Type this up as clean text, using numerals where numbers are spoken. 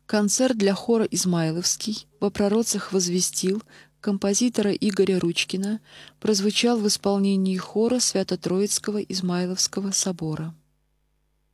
Концерт для хора «Измайловский» во пророцах возвестил композитора Игоря Ручкина прозвучал в исполнении хора Свято-Троицкого Измайловского собора.